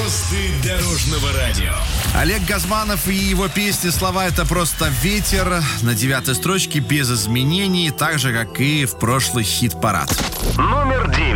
Звезды дорожного радио. Олег Газманов и его песни «Слова» — это просто ветер. На 9-й строчке без изменений, так же, как и в прошлый хит-парад. Номер 9.